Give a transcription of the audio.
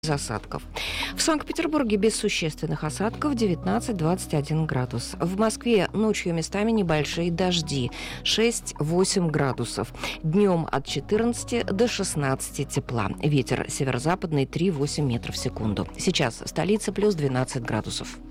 осадков. В Санкт-Петербурге без существенных осадков 19-21 градус. В Москве ночью местами небольшие дожди 6-8 градусов. Днем от 14 до 16 тепла. Ветер северо-западный 3-8 метров в секунду. Сейчас в столице плюс 12 градусов.